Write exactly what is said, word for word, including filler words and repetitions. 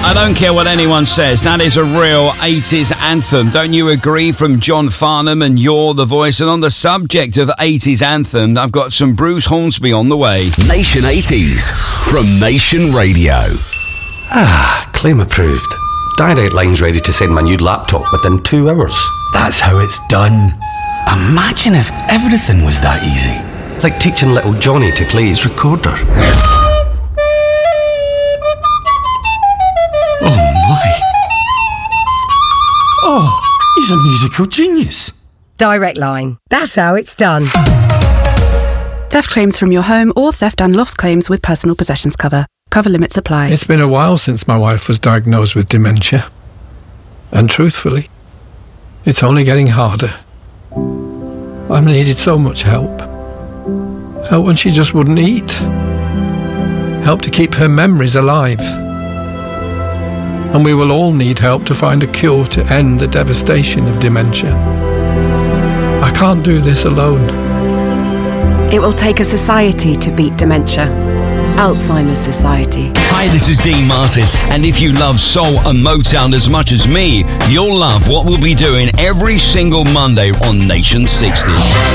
I don't care what anyone says, that is a real eighties anthem. Don't you agree? From John Farnham and You're the Voice. And on the subject of eighties anthem, I've got some Bruce Hornsby on the way. Nation eighties from Nation Radio. Ah, claim approved. Direct Line's ready to send my new laptop within two hours. That's how it's done. Imagine if everything was that easy. Like teaching little Johnny to play his recorder. Oh my. Oh, he's a musical genius. Direct Line. That's how it's done. Theft claims from your home or theft and loss claims with personal possessions cover. Cover limits apply. It's been a while since my wife was diagnosed with dementia. And truthfully, it's only getting harder. I've needed so much help. Help when she just wouldn't eat. Help to keep her memories alive. And we will all need help to find a cure to end the devastation of dementia. I can't do this alone. It will take a society to beat dementia. Alzheimer's Society. Hi, this is Dean Martin, and if you love soul and Motown as much as me, you'll love what we'll be doing every single Monday on Nation sixties.